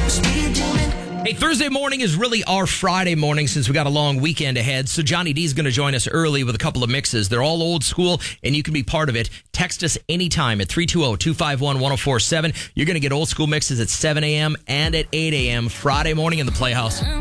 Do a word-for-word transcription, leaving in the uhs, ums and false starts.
Hey, Thursday morning is really our Friday morning since we got a long weekend ahead. So Johnny D is going to join us early with a couple of mixes. They're all old school, and you can be part of it. Text us anytime at three two zero, two five one, one zero four seven. You're going to get old school mixes at seven a.m. and at eight a.m. Friday morning in the Playhouse.